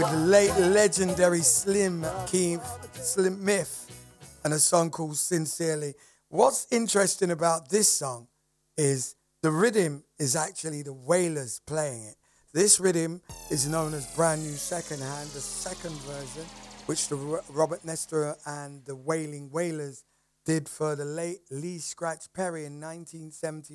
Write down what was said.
The late legendary Slim Keith, Slim Myth, and a song called Sincerely. What's interesting about this song is the rhythm is actually the Wailers playing it. This rhythm is known as Brand New Second Hand, the second version, which the Robert Nestor and the Wailing Wailers did for the late Lee Scratch Perry in 1970.